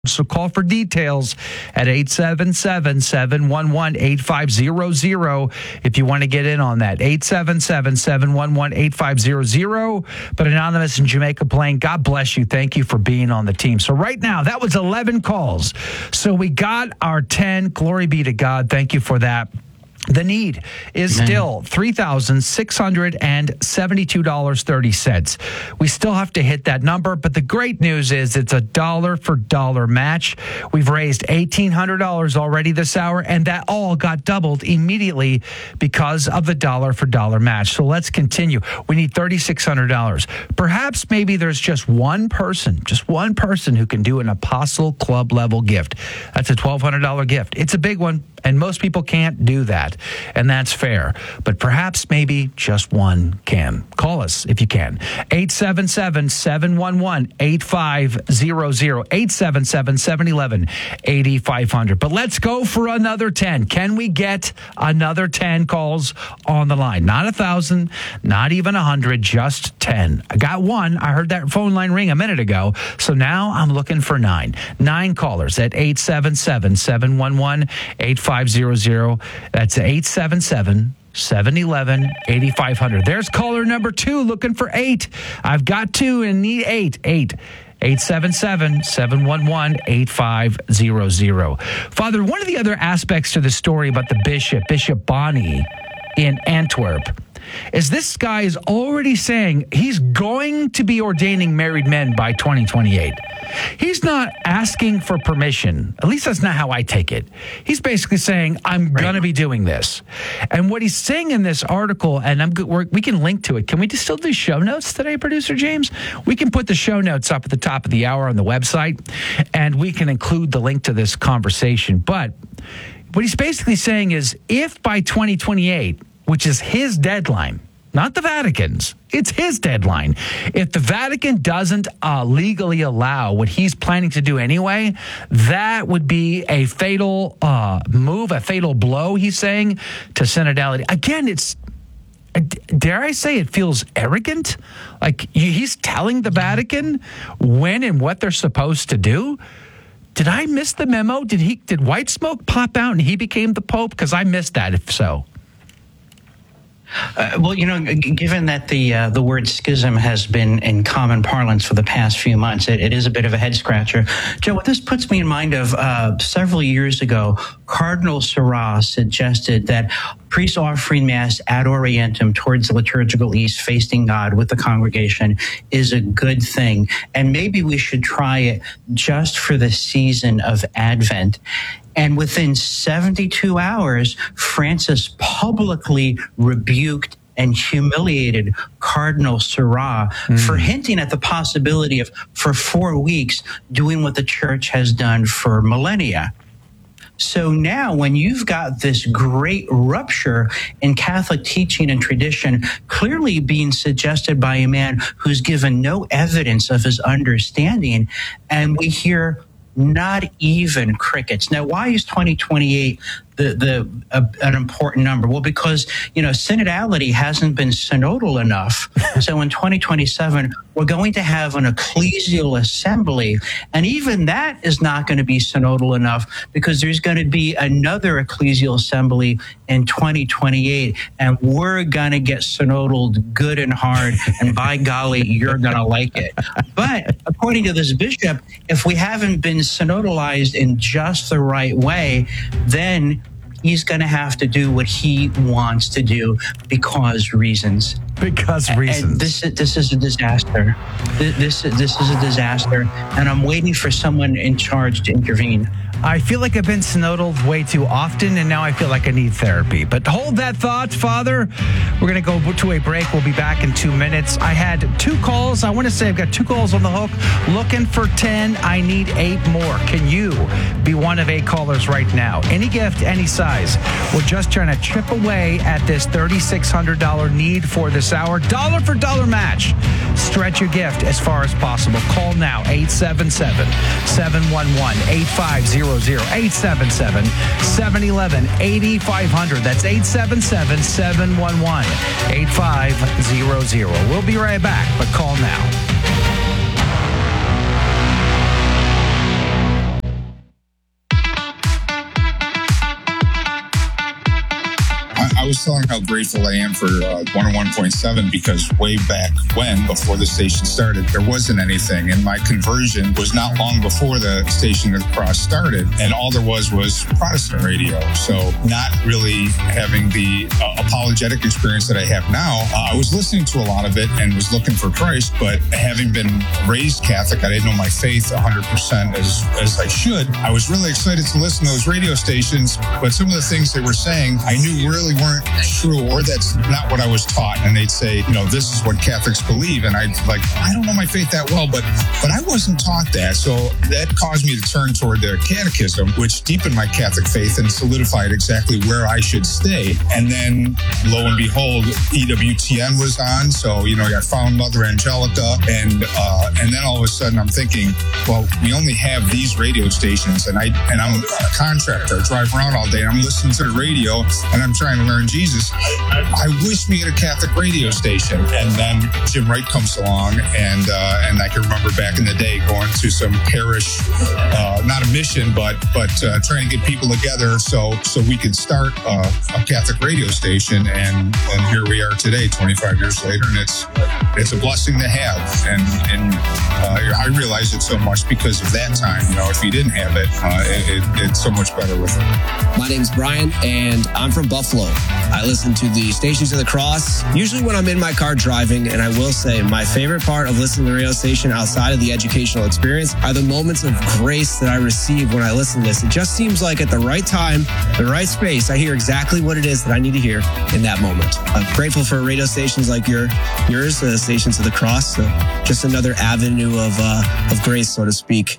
So call for details at 877-711-8500 if you want to get in on that. 877-711-8500. But Anonymous in Jamaica Plain, God bless you. Thank you for being on the team. So right now, that was 11 calls. So we got our 10. Glory be to God. Thank you for that. The need is still $3,672.30. We still have to hit that number, but the great news is it's a dollar-for-dollar match. We've raised $1,800 already this hour, and that all got doubled immediately because of the dollar-for-dollar match. So let's continue. We need $3,600. Perhaps maybe there's just one person who can do an Apostle Club level gift. That's a $1,200 gift. It's a big one, and most people can't do that. And that's fair. But perhaps maybe just one can. Call us if you can. 877-711-8500. 877-711-8500. But let's go for another 10. Can we get another 10 calls on the line? Not 1,000, not even 100, just 10. I got one. I heard that phone line ring a minute ago. So now I'm looking for 9. 9 callers at 877-711-8500. That's 877-711-8500. There's caller number 2 looking for 8. I've got 2 and need 8. 877-711-8500. Father, one of the other aspects to the story about the Bishop Bonnie in Antwerp, is this guy is already saying he's going to be ordaining married men by 2028. He's not asking for permission. At least that's not how I take it. He's basically saying, I'm going to be doing this. And what he's saying in this article, and we can link to it. Can we just still do show notes today, Producer James? We can put the show notes up at the top of the hour on the website, and we can include the link to this conversation. But what he's basically saying is, if by 2028, which is his deadline, not the Vatican's, it's his deadline. If the Vatican doesn't legally allow what he's planning to do anyway, that would be a fatal move, a fatal blow, he's saying, to synodality. Again, it's, dare I say, it feels arrogant. Like he's telling the Vatican when and what they're supposed to do. Did I miss the memo? Did white smoke pop out and he became the Pope? Because I missed that, if so. Well, given that the word schism has been in common parlance for the past few months, it is a bit of a head scratcher. Joe, what this puts me in mind of several years ago, Cardinal Sarah suggested that priests offering Mass ad orientem towards the liturgical east, facing God with the congregation, is a good thing. And maybe we should try it just for the season of Advent. And within 72 hours, Francis publicly rebuked and humiliated Cardinal Sarah for hinting at the possibility of, for 4 weeks, doing what the church has done for millennia. So now when you've got this great rupture in Catholic teaching and tradition clearly being suggested by a man who's given no evidence of his understanding, and we hear not even crickets. Now, why is 2028 an important number? Well, because, synodality hasn't been synodal enough. So in 2027, we're going to have an ecclesial assembly. And even that is not going to be synodal enough because there's going to be another ecclesial assembly in 2028. And we're going to get synodal good and hard. And by golly, you're going to like it. But according to this bishop, if we haven't been synodalized in just the right way, then he's going to have to do what he wants to do because reasons. Because reasons. And this is a disaster. This is a disaster, and I'm waiting for someone in charge to intervene. I feel like I've been synodal way too often, and now I feel like I need therapy. But hold that thought, Father. We're going to go to a break. We'll be back in 2 minutes. I had 2 calls. I want to say I've got 2 calls on the hook. Looking for 10. I need 8 more. Can you be one of 8 callers right now? Any gift, any size. We're just trying to chip away at this $3,600 need for this hour. Dollar for dollar match. Stretch your gift as far as possible. Call now, 877-711-8500. 877-711-8500. That's 877-711-8500. We'll be right back, but call now. was telling how grateful I am for 101.7 because way back when, before the station started, there wasn't anything. And my conversion was not long before the Station of the Cross started. And all there was Protestant radio. So not really having the apologetic experience that I have now. I was listening to a lot of it and was looking for Christ, but having been raised Catholic, I didn't know my faith 100% as I should. I was really excited to listen to those radio stations, but some of the things they were saying I knew really weren't true, or that's not what I was taught. And they'd say, this is what Catholics believe. And I'd like, I don't know my faith that well, but I wasn't taught that. So that caused me to turn toward the catechism, which deepened my Catholic faith and solidified exactly where I should stay. And then lo and behold, EWTN was on. So, I found Mother Angelica, and then all of a sudden I'm thinking, well, we only have these radio stations, and I'm a contractor. I drive around all day and I'm listening to the radio and I'm trying to learn Jesus. I wish we had a Catholic radio station. And then Jim Wright comes along, and I can remember back in the day going to some parish, not a mission, but trying to get people together so we could start a Catholic radio station. And here we are today, 25 years later, and it's a blessing to have. And I realize it so much because of that time. If you didn't have it, it's so much better with it. My name's Brian, and I'm from Buffalo. I listen to the Stations of the Cross, usually when I'm in my car driving, and I will say my favorite part of listening to the radio station outside of the educational experience are the moments of grace that I receive when I listen to this. It just seems like at the right time, the right space, I hear exactly what it is that I need to hear in that moment. I'm grateful for radio stations like yours, the Stations of the Cross, so just another avenue of grace, so to speak.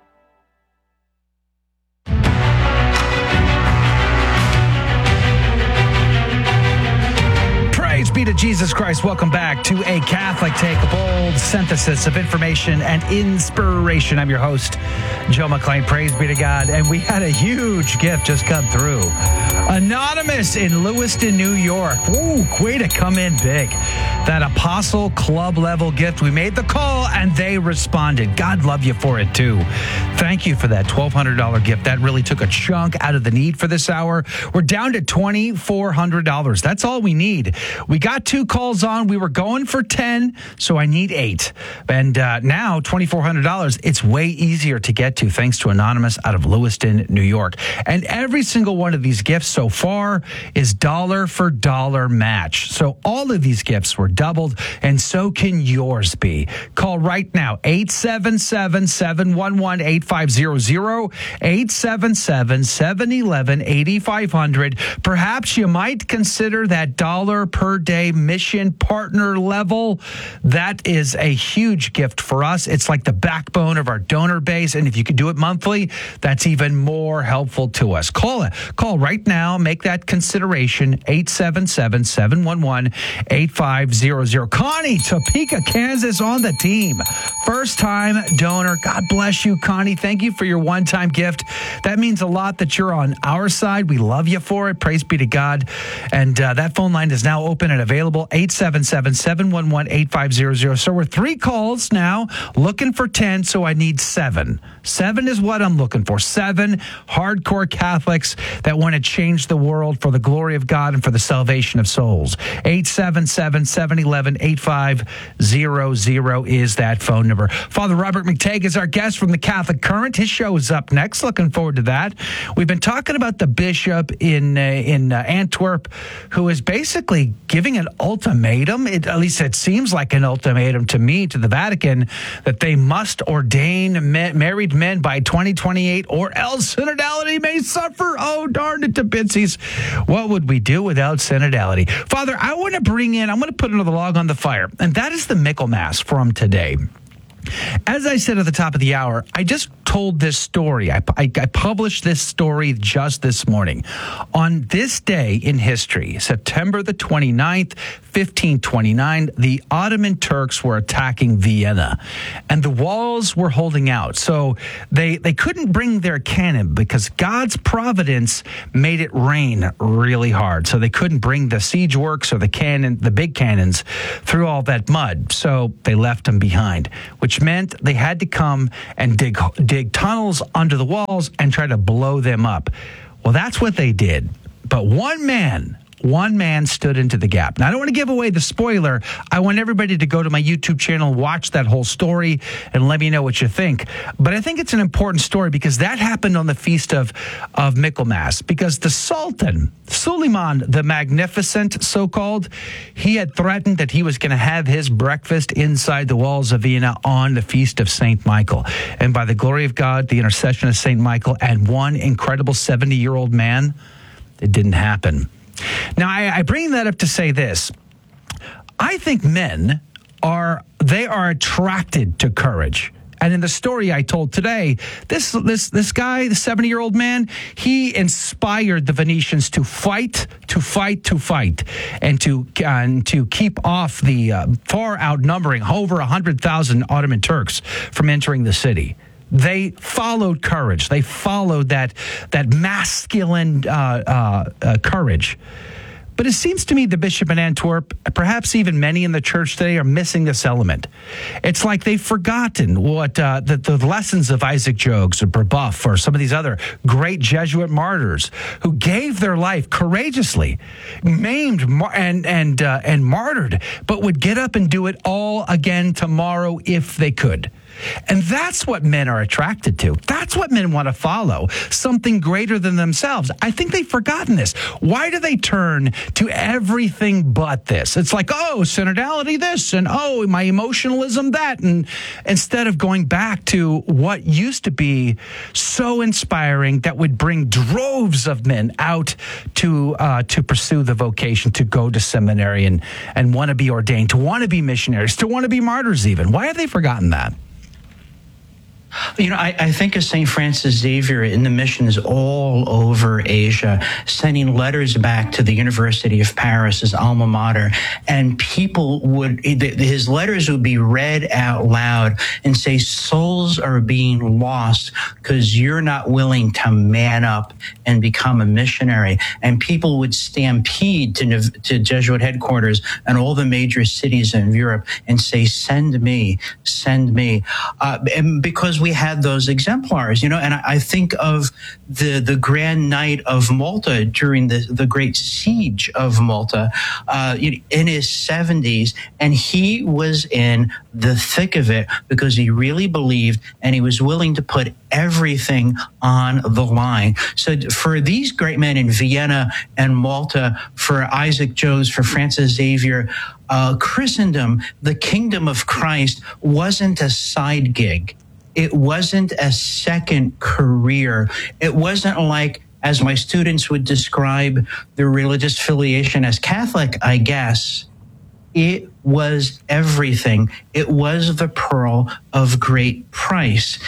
Be to Jesus Christ. Welcome back to A Catholic Take, a bold synthesis of information and inspiration. I'm your host, Joe McClain. Praise be to God. And we had a huge gift just come through. Anonymous in Lewiston, New York. Woo, way to come in big. That Apostle Club level gift. We made the call and they responded. God love you for it too. Thank you for that $1,200 gift. That really took a chunk out of the need for this hour. We're down to $2,400. That's all we need. We got 2 calls on. We were going for 10, so I need 8. And now $2,400, it's way easier to get to thanks to Anonymous out of Lewiston, New York. And every single one of these gifts so far is dollar for dollar match. So all of these gifts were doubled, and so can yours be. Call right now, 877-711-8500, 877-711-8500. Perhaps you might consider that dollar per day mission partner level. That is a huge gift for us. It's like the backbone of our donor base, and if you could do it monthly, that's even more helpful to us. Call right now. Make that consideration, 877-711-8500. Connie, Topeka, Kansas on the team. First-time donor. God bless you, Connie. Thank you for your one-time gift. That means a lot that you're on our side. We love you for it. Praise be to God. And that phone line is now open and available, 877-711-8500. So we're 3 calls now, looking for 10, so I need 7. 7 is what I'm looking for. 7 hardcore Catholics that want to change the world for the glory of God and for the salvation of souls. 877-711-8500 is that phone number. Father Robert McTagg is our guest from the Catholic Current. His show is up next. Looking forward to that. We've been talking about the bishop in Antwerp, who is basically giving an ultimatum. At least it seems like an ultimatum to me, to the Vatican, that they must ordain married men by 2028 or else synodality may suffer. Oh, darn it to bitsies. What would we do without synodality? Father, I'm going to put another log on the fire, and that is the Michaelmas from today. As I said at the top of the hour, I just told this story. I published this story just this morning. On this day in history, September the 29th, 1529, the Ottoman Turks were attacking Vienna, and the walls were holding out. So they couldn't bring their cannon because God's providence made it rain really hard. So they couldn't bring the siege works or the big cannons through all that mud. So they left them behind, which meant they had to come and dig tunnels under the walls and try to blow them up. Well, that's what they did. But one man One man stood into the gap. Now, I don't want to give away the spoiler. I want everybody to go to my YouTube channel, watch that whole story, and let me know what you think. But I think it's an important story because that happened on the feast of Michaelmas. Because the Sultan, Suleiman the Magnificent, so-called, he had threatened that he was going to have his breakfast inside the walls of Vienna on the feast of St. Michael. And by the glory of God, the intercession of St. Michael, and one incredible 70-year-old man, it didn't happen. Now, I bring that up to say this. I think men are attracted to courage. And in the story I told today, this guy, the 70-year-old man, he inspired the Venetians to fight, and to keep off the far outnumbering over 100,000 Ottoman Turks from entering the city. They followed courage. They followed that masculine courage. But it seems to me the bishop in Antwerp, perhaps even many in the church today, are missing this element. It's like they've forgotten what the lessons of Isaac Jogues or Brebeuf or some of these other great Jesuit martyrs who gave their life courageously, maimed and martyred, but would get up and do it all again tomorrow if they could. And that's what men are attracted to. That's what men want to follow, something greater than themselves. I think they've forgotten this. Why do they turn to everything but this? It's like, oh, synodality this, and oh, my emotionalism that, and instead of going back to what used to be so inspiring that would bring droves of men out to pursue the vocation, to go to seminary and want to be ordained, to want to be missionaries, to want to be martyrs even. Why have they forgotten that? You know, I think of St. Francis Xavier in the missions all over Asia, sending letters back to the University of Paris, his alma mater, and his letters would be read out loud and say, souls are being lost because you're not willing to man up and become a missionary. And people would stampede to Jesuit headquarters and all the major cities in Europe and say, send me. And because we had those exemplars, you know, and I think of the Grand Knight of Malta during the Great Siege of Malta in his 70s, and he was in the thick of it because he really believed and he was willing to put everything on the line. So for these great men in Vienna and Malta, for Isaac Jogues, for Francis Xavier, Christendom, the kingdom of Christ, wasn't a side gig. It wasn't a second career. It wasn't like, as my students would describe their religious affiliation as Catholic, I guess. It was everything. It was the pearl of great price.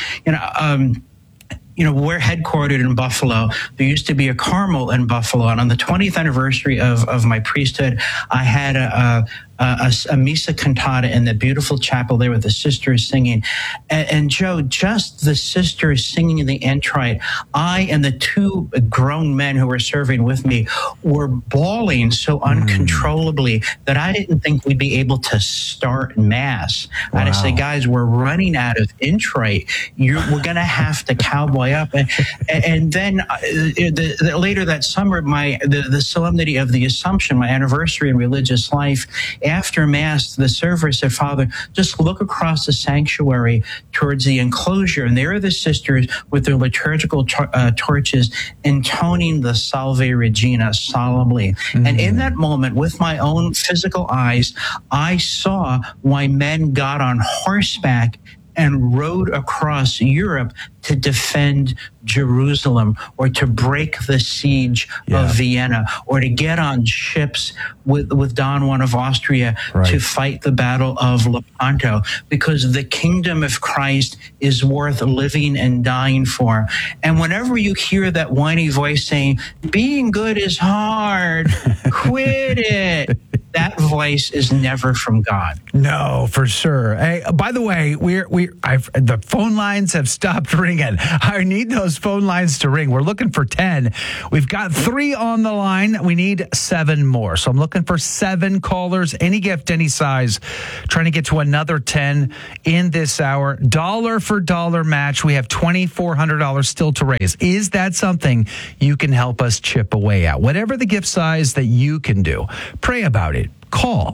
We're headquartered in Buffalo. There used to be a Carmel in Buffalo. And on the 20th anniversary of my priesthood, I had a missa cantata in the beautiful chapel there with the sisters singing. And Joe, just the sisters singing in the introit, I and the two grown men who were serving with me were bawling so uncontrollably that I didn't think we'd be able to start Mass. Wow. And I say, guys, we're running out of introit. We're going to have to cowboy up. And then later that summer, the solemnity of the Assumption, my anniversary in religious life, after Mass, the server said, Father, just look across the sanctuary towards the enclosure, and there are the sisters with their liturgical torches intoning the Salve Regina solemnly. Mm-hmm. And in that moment, with my own physical eyes, I saw why men got on horseback and rode across Europe to defend Jerusalem, or to break the siege of Vienna, or to get on ships with Don Juan of Austria to fight the Battle of Lepanto, because the kingdom of Christ is worth living and dying for. And whenever you hear that whiny voice saying, being good is hard, quit it, that voice is never from God. No, for sure. Hey, by the way, the phone lines have stopped ringing. I need those phone lines to ring. We're looking for 10. We've got 3 on the line. We need 7 more. So I'm looking for 7 callers, any gift, any size, trying to get to another 10 in this hour. Dollar for dollar match. We have $2,400 still to raise. Is that something you can help us chip away at? Whatever the gift size that you can do, pray about it. Call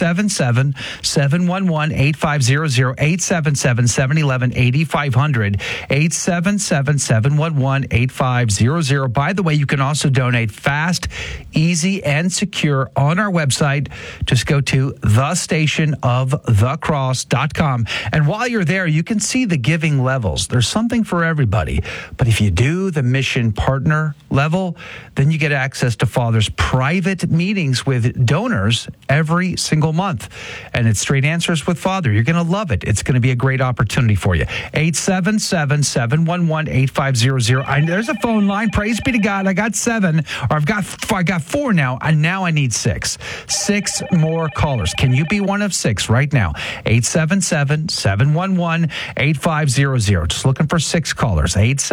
877-711-8500, 877-711-8500, 877-711-8500. By the way, you can also donate fast, easy, and secure on our website. Just go to thestationofthecross.com. And while you're there, you can see the giving levels. There's something for everybody. But if you do the mission partner level, then you get access to Father's private meetings with donors every single month. And it's Straight Answers with Father. You're going to love it. It's going to be a great opportunity for you. 877-711-8500. There's a phone line. Praise be to God. I got 7, or I've got 4 now, and now I need 6. 6 more callers. Can you be one of 6 right now? 877-711-8500. Just looking for 6 callers.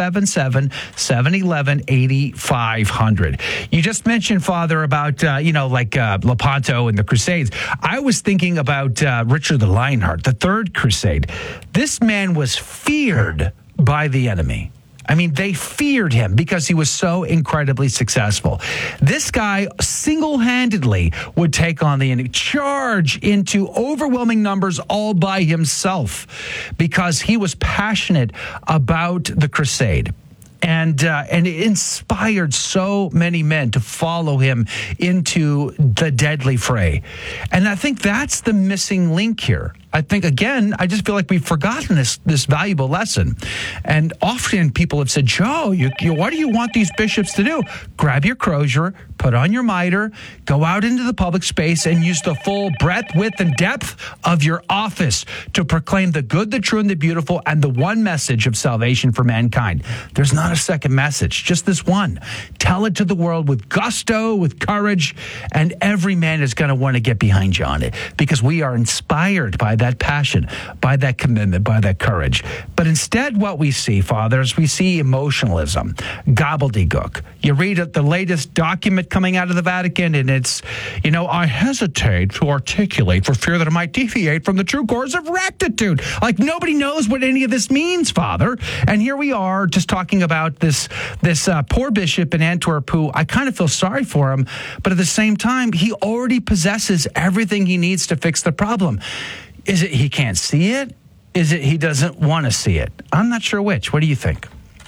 877-711-8500. You just mentioned, Father, about, Lepanto and the Crusades. I was thinking about Richard the Lionheart, the Third Crusade. This man was feared by the enemy. I mean, they feared him because he was so incredibly successful. This guy single-handedly would take on the enemy, charge into overwhelming numbers all by himself because he was passionate about the crusade. And it inspired so many men to follow him into the deadly fray. And I think that's the missing link here. I think, again, I just feel like we've forgotten this valuable lesson. And often people have said, Joe, what do you want these bishops to do? Grab your crozier, put on your mitre, go out into the public space and use the full breadth, width, and depth of your office to proclaim the good, the true, and the beautiful, and the one message of salvation for mankind. There's not a second message, just this one. Tell it to the world with gusto, with courage, and every man is going to want to get behind you on it because we are inspired by that passion, by that commitment, by that courage. But instead, what we see, Father, is we see emotionalism, gobbledygook. You read the latest document coming out of the Vatican, and it's, I hesitate to articulate for fear that it might deviate from the true course of rectitude. Like, nobody knows what any of this means, Father. And here we are just talking about this poor bishop in Antwerp who I kind of feel sorry for him, but at the same time, he already possesses everything he needs to fix the problem. Is it he can't see it? Is it he doesn't want to see it? I'm not sure which. What do you think?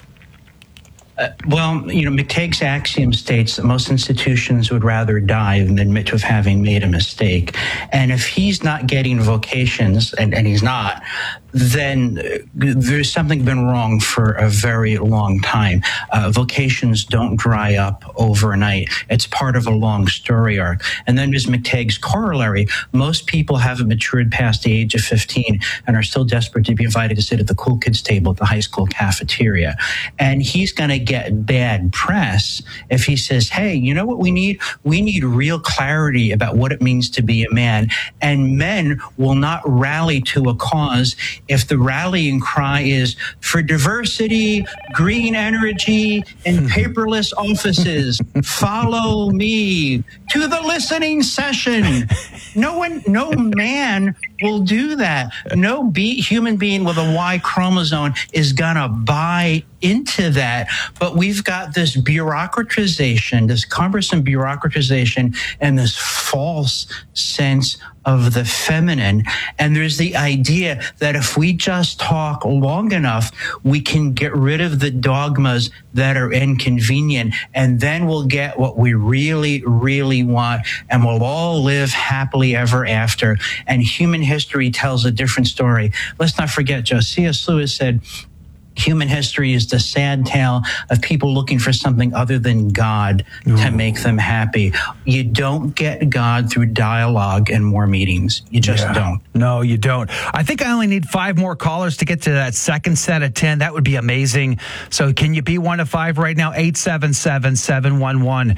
McTague's axiom states that most institutions would rather die than admit to having made a mistake. And if he's not getting vocations, and he's not, then there's something been wrong for a very long time. Vocations don't dry up overnight. It's part of a long story arc. And then there's McTague's corollary. Most people haven't matured past the age of 15 and are still desperate to be invited to sit at the cool kids table at the high school cafeteria. And he's going to get bad press if he says, hey, you know what we need? We need real clarity about what it means to be a man. And men will not rally to a cause if the rallying cry is for diversity, green energy, and paperless offices. Follow me to the listening session. No man will do that. No human being with a Y chromosome is going to buy into that. But we've got this bureaucratization, this cumbersome bureaucratization, and this false sense of the feminine. And there's the idea that if we just talk long enough, we can get rid of the dogmas that are inconvenient, and then we'll get what we really, really want, and we'll all live happily ever after. And human history tells a different story. Let's not forget, Joe, C.S. Lewis said, Human history is the sad tale of people looking for something other than God to make them happy. You don't get God through dialogue and more meetings. You just don't. No, you don't. I think I only need 5 more callers to get to that second set of 10. That would be amazing. So can you be 1 of 5 right now? 877-711-8500.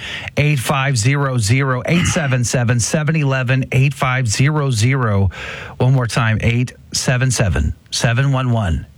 877-711-8500. One more time, 877-711-8500.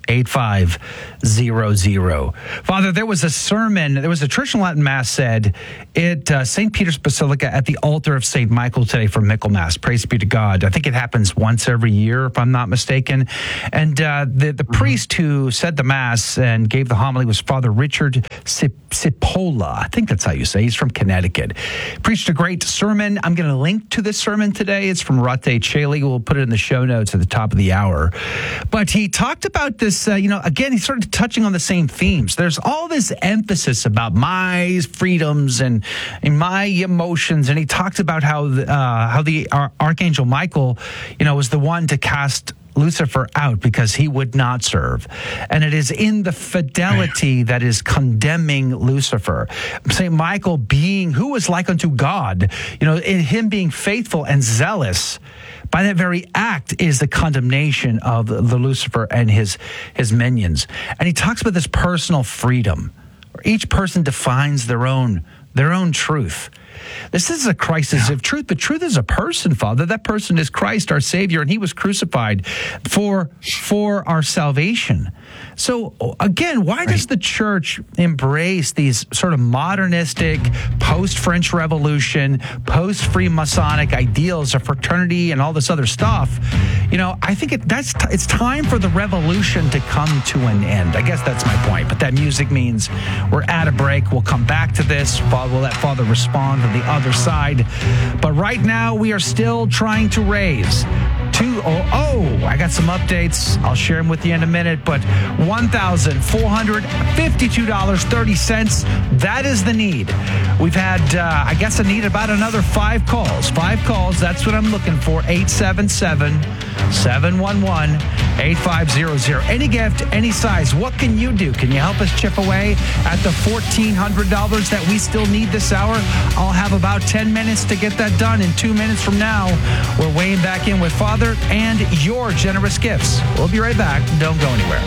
8500. Father, there was a church in Latin Mass said at St. Peter's Basilica at the altar of St. Michael today for Michaelmas. Praise be to God. I think it happens once every year, if I'm not mistaken. And the priest who said the Mass and gave the homily was Father Richard Cipolla. I think that's how you say. He's from Connecticut. Preached a great sermon. I'm going to link to this sermon today. It's from Rate Chaley. We'll put it in the show notes at the top of the hour. But he talked about this, again, he started touching on the same themes. There's all this emphasis about my freedoms and my emotions. And he talked about how the Archangel Michael, was the one to cast Lucifer out because he would not serve. And it is in the fidelity that is condemning Lucifer. St. Michael who was like unto God, in him being faithful and zealous, by that very act is the condemnation of the Lucifer and his minions. And he talks about this personal freedom, where each person defines their own truth. This is a crisis of truth, but truth is a person, Father. That person is Christ, our Savior, and he was crucified for our salvation. So, again, why does the church embrace these sort of modernistic, post-French Revolution, post-Freemasonic ideals of fraternity and all this other stuff? I think it's time for the revolution to come to an end. I guess that's my point. But that music means we're at a break. We'll come back to this. We'll let Father respond on the other side. But right now, we are still trying to raise I got some updates. I'll share them with you in a minute, but $1,452.30. That is the need. We've had, I need about another 5 calls. 5 calls, that's what I'm looking for. 877-711-8500. Any gift, any size. What can you do? Can you help us chip away at the $1,400 that we still need this hour? I'll have about 10 minutes to get that done. In 2 minutes from now, we're weighing back in with Father and your generous gifts. We'll be right back. Don't go anywhere.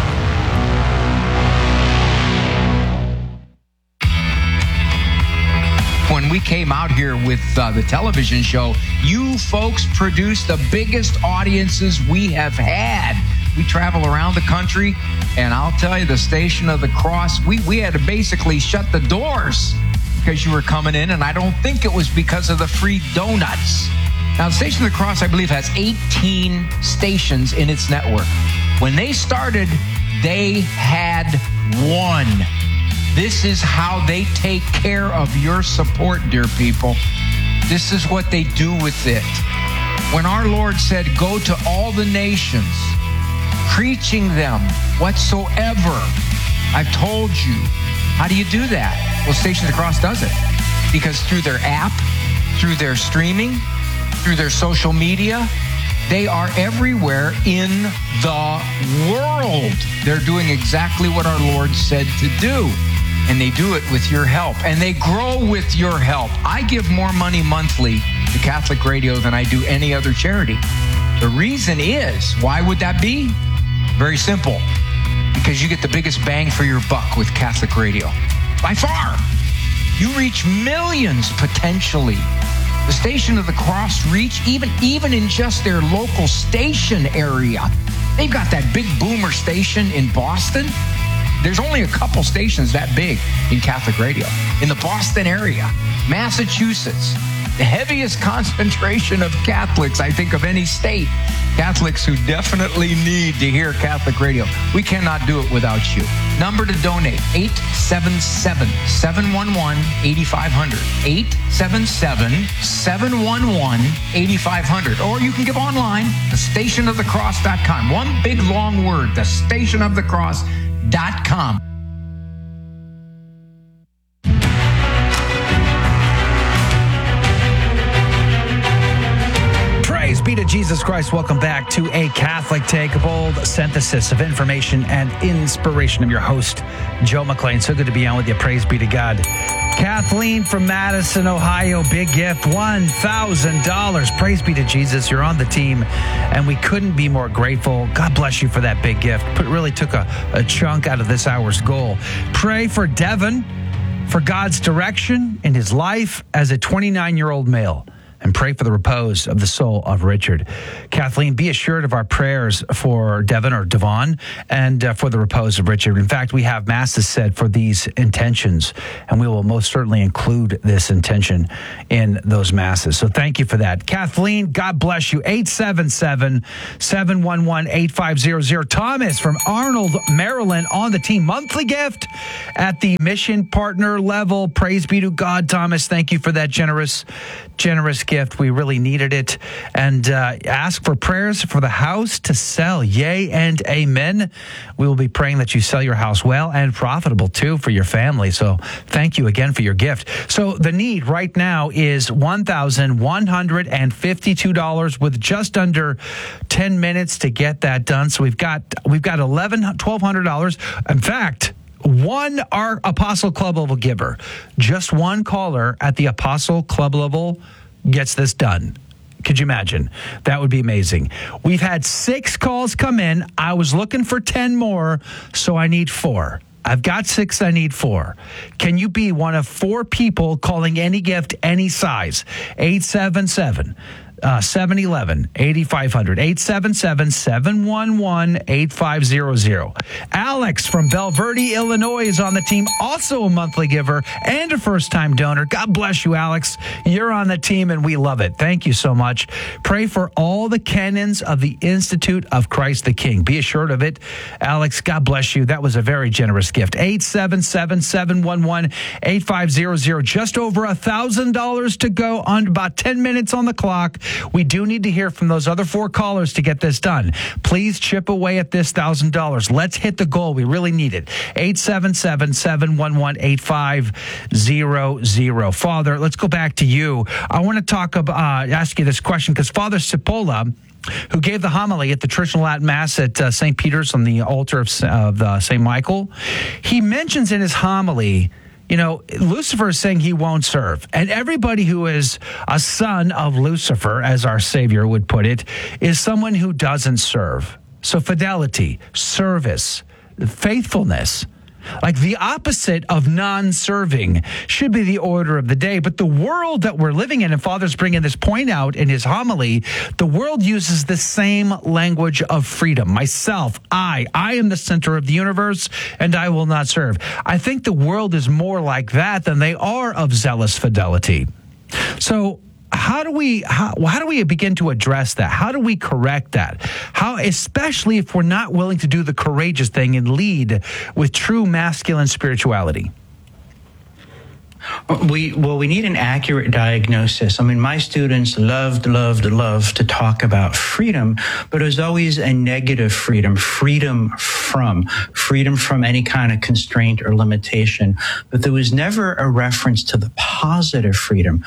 When we came out here with the television show, you folks produced the biggest audiences we have had. We travel around the country, and I'll tell you, the Station of the Cross, we had to basically shut the doors because you were coming in, and I don't think it was because of the free donuts. Now, the Station of the Cross, I believe, has 18 stations in its network. When they started, they had 1. This is how they take care of your support, dear people. This is what they do with it. When our Lord said, go to all the nations, preaching them whatsoever I've told you. How do you do that? Well, Station of the Cross does it. Because through their app, through their streaming, through their social media, they are everywhere in the world. They're doing exactly what our Lord said to do. And they do it with your help. And they grow with your help. I give more money monthly to Catholic Radio than I do any other charity. The reason is, why would that be? Very simple. Because you get the biggest bang for your buck with Catholic Radio. By far. You reach millions potentially. The Station of the Cross reach, even in just their local station area. They've got that big boomer station in Boston. There's only a couple stations that big in Catholic Radio. In the Boston area, Massachusetts, the heaviest concentration of Catholics, I think, of any state. Catholics who definitely need to hear Catholic Radio. We cannot do it without you. Number to donate, 877-711-8500. 877-711-8500. Or you can give online, thestationofthecross.com. One big long word, thestationofthecross.com. Praise be to Jesus Christ, welcome back to A Catholic Take, a bold synthesis of information and inspiration. I'm your host, Joe McClain. So good to be on with you. Praise be to God. Kathleen from Madison, Ohio, big gift, $1,000. Praise be to Jesus. You're on the team, and we couldn't be more grateful. God bless you for that big gift. It really took a chunk out of this hour's goal. Pray for Devin for God's direction in his life as a 29-year-old male. And pray for the repose of the soul of Richard. Kathleen, be assured of our prayers for Devin or Devon and for the repose of Richard. In fact, we have masses said for these intentions, and we will most certainly include this intention in those masses. So thank you for that. Kathleen, God bless you. 877-711-8500. Thomas from Arnold, Maryland on the team. Monthly gift at the mission partner level. Praise be to God, Thomas. Thank you for that generous gift. We really needed it. And ask for prayers for the house to sell. Yay and amen. We will be praying that you sell your house well and profitable too for your family. So thank you again for your gift. So the need right now is $1,152 with just under 10 minutes to get that done. So we've got $1,200. In fact, our Apostle Club level giver, just one caller at the Apostle Club level gets this done. Could you imagine? That would be amazing. We've had 6 calls come in. I was looking for 10 more, so I need 4. I've got 6, I need 4. Can you be one of 4 people calling any gift, any size? 877-711-8500. 877-711-8500. Alex from Belverde, Illinois is on the team, also a monthly giver and a first-time donor. God bless you, Alex. You're on the team, and we love it. Thank you so much. Pray for all the canons of the Institute of Christ the King. Be assured of it. Alex, God bless you. That was a very generous gift. 877-711-8500. Just over $1,000 to go on about 10 minutes on the clock. We do need to hear from those other 4 callers to get this done. Please chip away at this $1,000. Let's hit the goal. We really need it. 877-711-8500. Father, let's go back to you. I want to ask you this question because Father Cipolla, who gave the homily at the traditional Latin Mass at St. Peter's on the altar of St. Michael, he mentions in his homily, Lucifer is saying he won't serve. And everybody who is a son of Lucifer, as our Savior would put it, is someone who doesn't serve. So fidelity, service, faithfulness, like the opposite of non-serving, should be the order of the day. But the world that we're living in, and Father's bringing this point out in his homily, the world uses the same language of freedom. Myself, I am the center of the universe, and I will not serve. I think the world is more like that than they are of zealous fidelity. So how do we begin to address that? How do we correct that? How, especially if we're not willing to do the courageous thing and lead with true masculine spirituality? We need an accurate diagnosis. I mean, my students loved to talk about freedom, but it was always a negative freedom from any kind of constraint or limitation. But there was never a reference to the positive freedom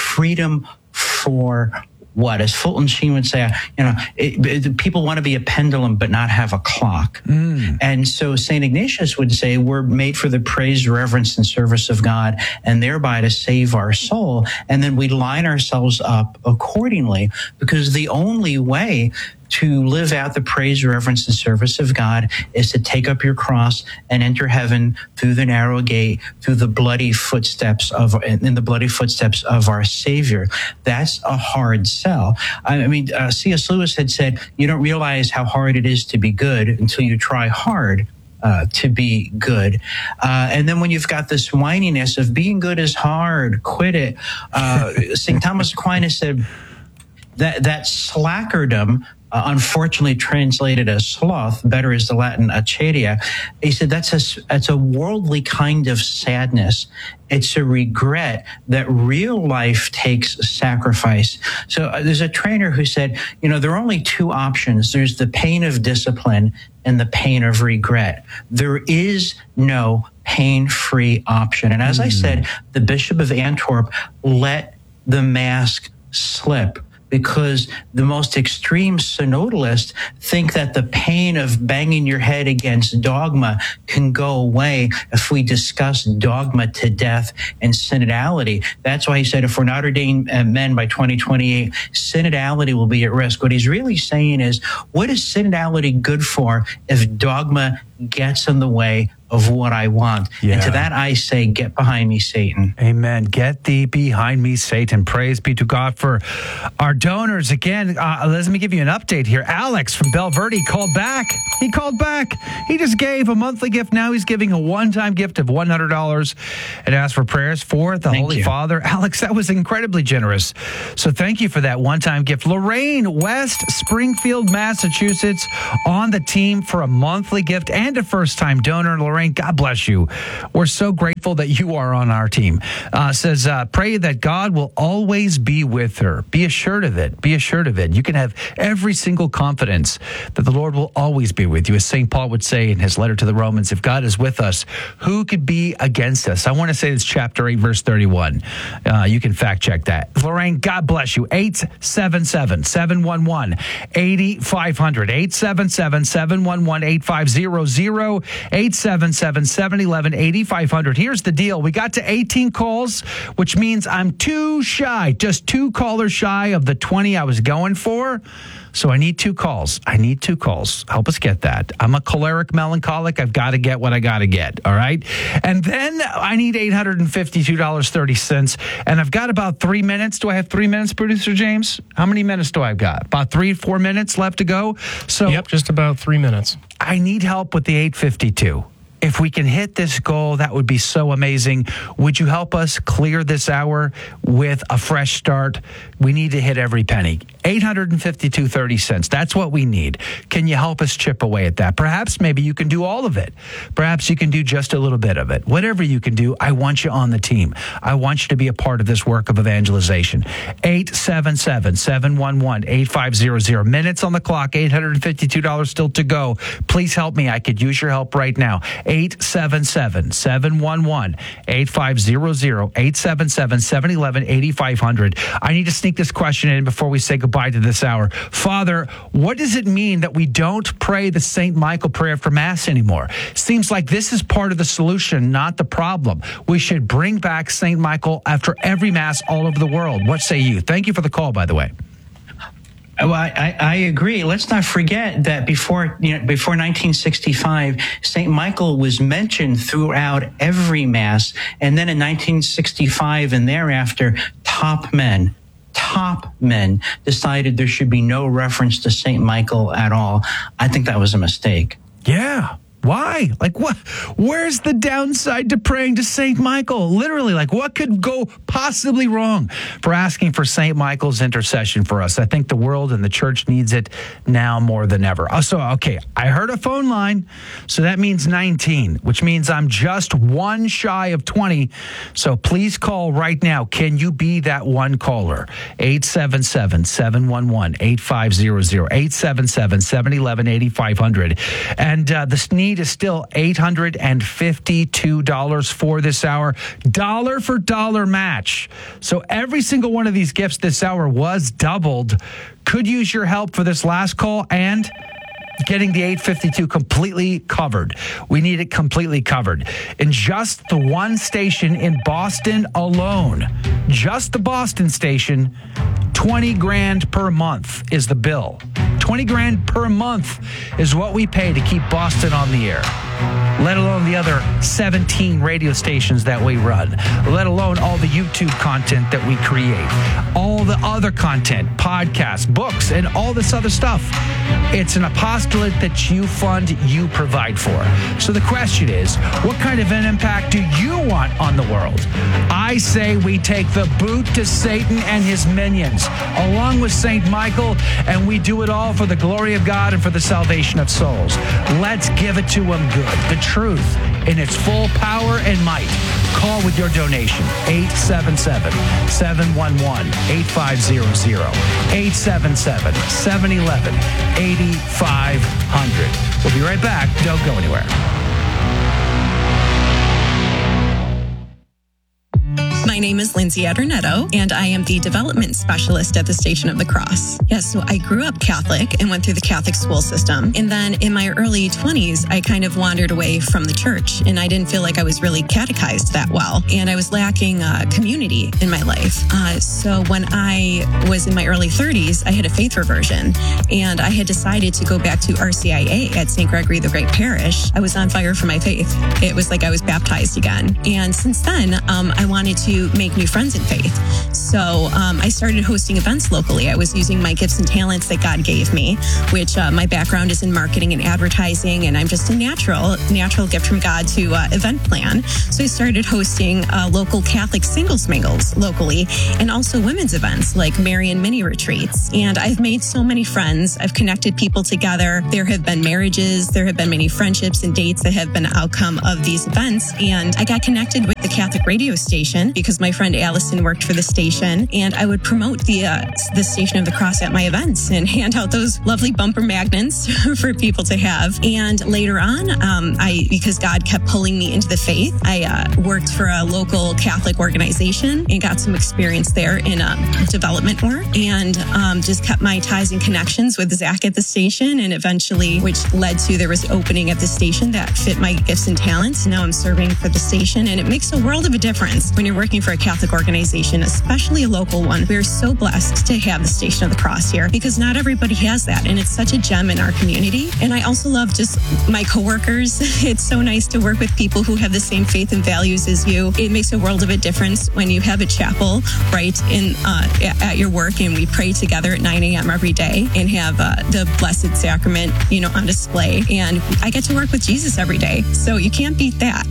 for what? As Fulton Sheen would say, people want to be a pendulum but not have a clock. And so St. Ignatius would say we're made for the praise, reverence, and service of God, and thereby to save our soul. And then we line ourselves up accordingly, because the only way to live out the praise, reverence, and service of God is to take up your cross and enter heaven through the narrow gate, through the bloody footsteps of our Savior. That's a hard sell. I mean, C.S. Lewis had said, you don't realize how hard it is to be good until you try hard to be good. And then when you've got this whininess of being good is hard, quit it. St. Thomas Aquinas said that slackerdom, unfortunately translated as sloth, better is the Latin acedia. He said that's a worldly kind of sadness. It's a regret that real life takes sacrifice. So there's a trainer who said, there are only 2 options. There's the pain of discipline and the pain of regret. There is no pain-free option. And as I said, the Bishop of Antwerp let the mask slip, because the most extreme synodalists think that the pain of banging your head against dogma can go away if we discuss dogma to death and synodality. That's why he said if we're not ordained men by 2028, synodality will be at risk. What he's really saying is, what is synodality good for if dogma gets in the way of what I want? Yeah. And to that I say, get behind me, Satan. Amen. Get thee behind me, Satan. Praise be to God for our donors. Again, let me give you an update here. Alex from Bell Verde called back. He called back. He just gave a monthly gift. Now he's giving a one-time gift of $100 and asked for prayers for the Holy Father. Alex, that was incredibly generous. So thank you for that one-time gift. Lorraine, West Springfield, Massachusetts, on the team for a monthly gift and a first-time donor. Lorraine, God bless you. We're so grateful that you are on our team. Says, pray that God will always be with her. Be assured of it. Be assured of it. You can have every single confidence that the Lord will always be with you. As St. Paul would say in his letter to the Romans, if God is with us, who could be against us? I want to say it's chapter 8, verse 31. You can fact check that. Lorraine, God bless you. 877-711-8500. 877-711-8500. 877-711-8500. Here's the deal. We got to 18 calls, which means I'm just 2 callers shy of the 20 I was going for. So I need 2 calls. Help us get that. I'm a choleric melancholic. I've got to get what I got to get. All right. And then I need $852.30. And I've got about 3 minutes. Do I have 3 minutes, Producer James? How many minutes do I got? About 3-4 minutes left to go. So yep, just about 3 minutes. I need help with the 852. If we can hit this goal, that would be so amazing. Would you help us clear this hour with a fresh start? We need to hit every penny. $852.30. That's what we need. Can you help us chip away at that? Perhaps maybe you can do all of it. Perhaps you can do just a little bit of it. Whatever you can do, I want you on the team. I want you to be a part of this work of evangelization. 877-711-8500. Minutes on the clock, $852 still to go. Please help me. I could use your help right now. 877-711-8500. 877-711-8500. I need to sneak this question in before we say goodbye to this hour. Father, what does it mean that we don't pray the St. Michael prayer for Mass anymore? Seems like this is part of the solution, not the problem. We should bring back St. Michael after every Mass all over the world. What say you? Thank you for the call, by the way. Well, I agree. Let's not forget that before 1965, St. Michael was mentioned throughout every Mass. And then in 1965 and thereafter, top men decided there should be no reference to St. Michael at all. I think that was a mistake. Yeah. Why? Like, what? Where's the downside to praying to St. Michael? Literally, like, what could go possibly wrong for asking for St. Michael's intercession for us? I think the world and the church needs it now more than ever. So, okay, I heard a phone line, so that means 19, which means I'm just 1 shy of 20. So please call right now. Can you be that one caller? 877-711-8500. 877-711-8500. And the need is still $852 for this hour. Dollar for dollar match. So every single one of these gifts this hour was doubled. Could use your help for this last call and getting the 852 completely covered. We need it completely covered. In just the one station in Boston alone, just the Boston station, $20,000 per month is the bill. $20,000 per month is what we pay to keep Boston on the air, let alone the other 17 radio stations that we run, let alone all the YouTube content that we create, all the other content, podcasts, books, and all this other stuff. It's an apostolate that you fund, you provide for. So the question is, what kind of an impact do you want on the world? I say we take the boot to Satan and his minions, along with St. Michael, and we do it all for the glory of God and for the salvation of souls. Let's give it to him good, the truth in its full power and might. Call with your donation, 877-711-8500, 877-711-8500. We'll be right back. Don't go anywhere. My name is Lindsay Adornetto, and I am the development specialist at the Station of the Cross. Yes, so I grew up Catholic and went through the Catholic school system. And then in my early 20s, I kind of wandered away from the church, and I didn't feel like I was really catechized that well. And I was lacking community in my life. So when I was in my early 30s, I had a faith reversion, and I had decided to go back to RCIA at St. Gregory the Great Parish. I was on fire for my faith. It was like I was baptized again. And since then, I wanted to make new friends in faith. So I started hosting events locally. I was using my gifts and talents that God gave me, which my background is in marketing and advertising, and I'm just a natural gift from God to event plan. So I started hosting local Catholic singles mingles locally, and also women's events like Marian mini retreats. And I've made so many friends. I've connected people together. There have been marriages. There have been many friendships and dates that have been an outcome of these events. And I got connected with the Catholic radio station because my friend Allison worked for the station, and I would promote the Station of the Cross at my events and hand out those lovely bumper magnets for people to have. And later on, because God kept pulling me into the faith, I worked for a local Catholic organization and got some experience there in development work, and just kept my ties and connections with Zach at the station, and eventually, which led to there was an opening at the station that fit my gifts and talents. Now I'm serving for the station, and it makes a world of a difference when you're working for a Catholic organization, especially a local one. We're so blessed to have the Station of the Cross here because not everybody has that, and it's such a gem in our community. And I also love just my coworkers. It's so nice to work with people who have the same faith and values as you. It makes a world of a difference when you have a chapel right in at your work, and we pray together at 9 a.m. every day and have the Blessed Sacrament, on display. And I get to work with Jesus every day, so you can't beat that.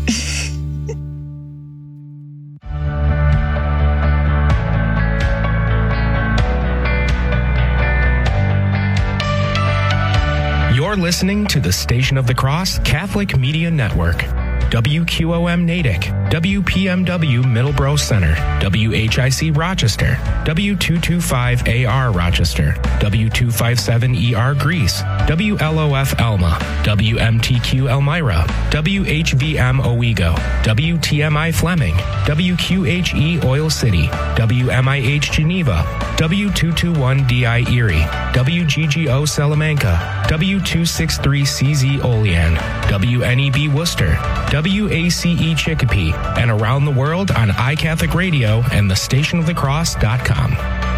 You're listening to the Station of the Cross Catholic Media Network. WQOM Natick, WPMW Middleborough Center, WHIC Rochester, W225AR Rochester, W257ER Greece, WLOF Elma, WMTQ Elmira, WHVM Owego, WTMI Fleming, WQHE Oil City, WMIH Geneva, W221DI Erie, WGGO Salamanca, W263CZ Olean, WNEB Worcester, WACE Chicopee, and around the world on iCatholic Radio and thestationofthecross.com.